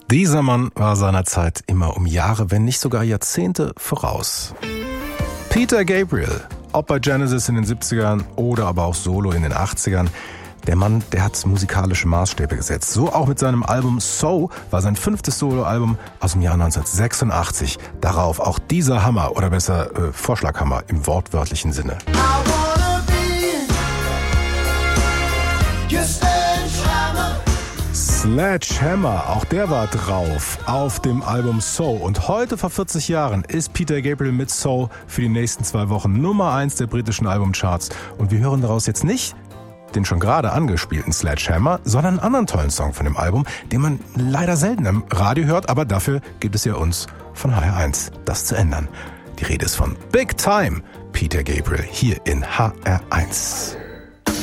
Dieser Mann war seiner Zeit immer um Jahre, wenn nicht sogar Jahrzehnte voraus. Peter Gabriel, ob bei Genesis in den 70ern oder aber auch solo in den 80ern, der Mann, der hat musikalische Maßstäbe gesetzt. So auch mit seinem Album So war sein 5. Soloalbum aus dem Jahr 1986. Darauf auch dieser Hammer, oder besser Vorschlaghammer im wortwörtlichen Sinne. Sledgehammer, auch der war drauf auf dem Album So. Und heute vor 40 Jahren ist Peter Gabriel mit So für die nächsten 2 Wochen Nummer 1 der britischen Albumcharts. Und wir hören daraus jetzt nicht den schon gerade angespielten Sledgehammer, sondern einen anderen tollen Song von dem Album, den man leider selten im Radio hört, aber dafür gibt es ja uns von HR1, das zu ändern. Die Rede ist von Big Time, Peter Gabriel, hier in HR1.